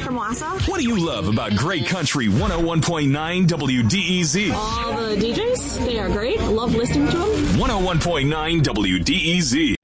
from Wausau. What do you love about Great Country 101.9 WDEZ? All the DJs, they are great. Love listening to them. 101.9 WDEZ.